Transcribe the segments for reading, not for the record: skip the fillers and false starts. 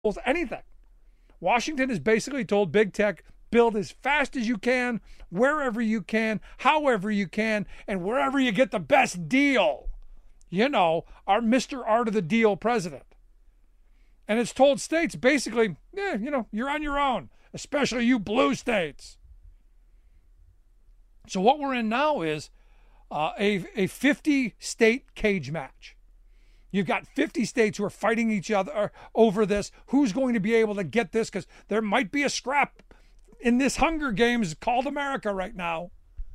anything. Washington has basically told big tech, build as fast as you can, wherever you can, however you can, and wherever you get the best deal. You know, our Mr. Art of the Deal president. And it's told states basically, you're on your own, especially you blue states. So what we're in now is a 50-state cage match. You've got 50 states who are fighting each other over this. Who's going to be able to get this? Because there might be a scrap in this Hunger Games called America right now.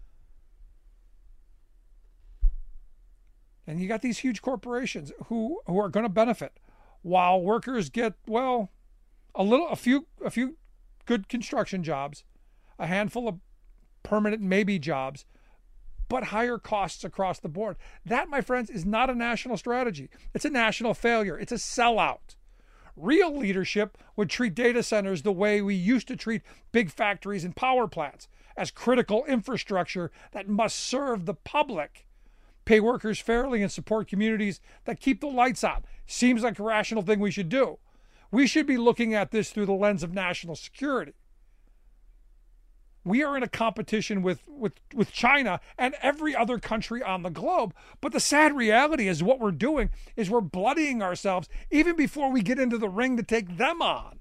And you got these huge corporations who are going to benefit, while workers get, a few good construction jobs, a handful of permanent maybe jobs, but higher costs across the board. That, my friends, is not a national strategy. It's a national failure. It's a sellout. Real leadership would treat data centers the way we used to treat big factories and power plants, as critical infrastructure that must serve the public. Pay workers fairly and support communities that keep the lights on. Seems like a rational thing we should do. We should be looking at this through the lens of national security. We are in a competition with China and every other country on the globe. But the sad reality is what we're doing is we're bloodying ourselves even before we get into the ring to take them on.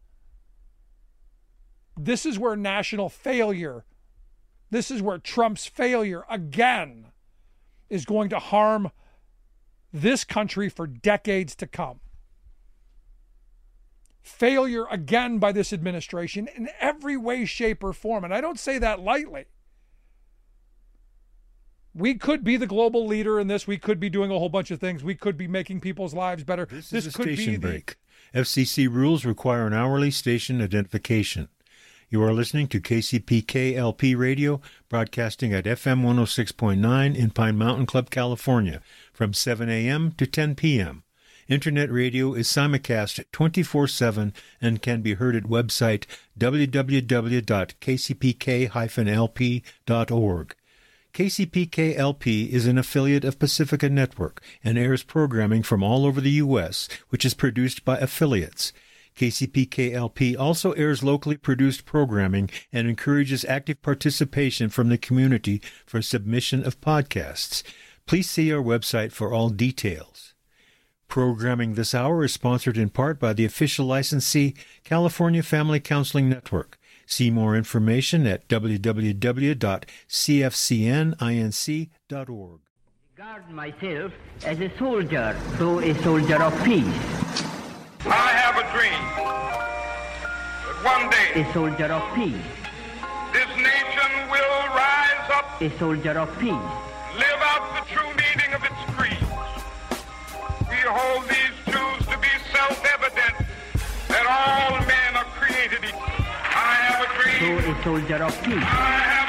This is where national failure, this is where Trump's failure again is going to harm this country for decades to come. Failure again by this administration in every way, shape, or form. And I don't say that lightly. We could be the global leader in this. We could be doing a whole bunch of things. We could be making people's lives better. This is a station break. FCC rules require an hourly station identification. You are listening to KCPK-LP Radio, broadcasting at FM 106.9 in Pine Mountain Club, California, from 7 a.m. to 10 p.m. Internet radio is simulcast 24/7 and can be heard at website www.kcpk-lp.org. KCPK-LP is an affiliate of Pacifica Network and airs programming from all over the U.S., which is produced by affiliates. KCPK-LP also airs locally produced programming and encourages active participation from the community for submission of podcasts. Please see our website for all details. Programming this hour is sponsored in part by the official licensee, California Family Counseling Network. See more information at www.cfcninc.org. Regard myself as a soldier, though a soldier of peace. I have a dream that one day A soldier of peace. this nation will rise up, A soldier of peace. live out the true meaning of its creed. We hold these truths to be self-evident, that all men are created equal. I have a dream. So a soldier of peace. I have